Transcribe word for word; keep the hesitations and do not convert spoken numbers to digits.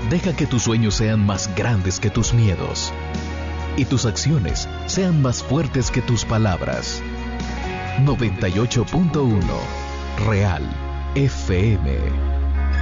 Deja que tus sueños sean más grandes que tus miedos y tus acciones sean más fuertes que tus palabras. noventa y ocho punto uno Real F M.